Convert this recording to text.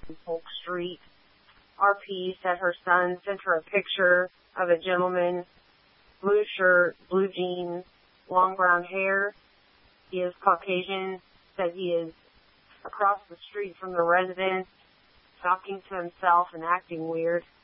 Polk Street. RP said her son sent her a picture of a gentleman, blue shirt, blue jeans, long brown hair. He is Caucasian, said he is across the street from the residence, talking to himself and acting weird.